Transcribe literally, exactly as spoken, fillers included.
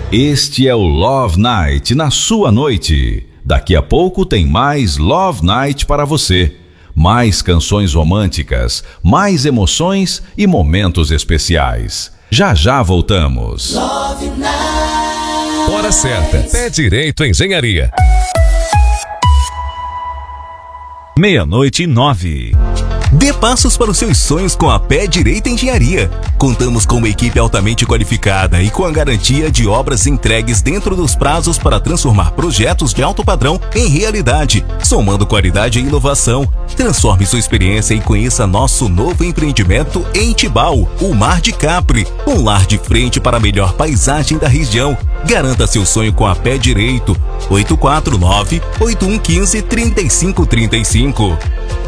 Este é o Love Night na sua noite. Daqui a pouco tem mais Love Night para você. Mais canções românticas, mais emoções e momentos especiais. Já já voltamos. Love Night. Hora certa. Pé Direito Engenharia. Meia-noite e nove. Dê passos para os seus sonhos com a Pé Direito Engenharia. Contamos com uma equipe altamente qualificada e com a garantia de obras entregues dentro dos prazos para transformar projetos de alto padrão em realidade, somando qualidade e inovação. Transforme sua experiência e conheça nosso novo empreendimento em Tibau, o Mar de Capri, um lar de frente para a melhor paisagem da região. Garanta seu sonho com a Pé Direito. oito quatro nove, oito um um cinco, três cinco três cinco.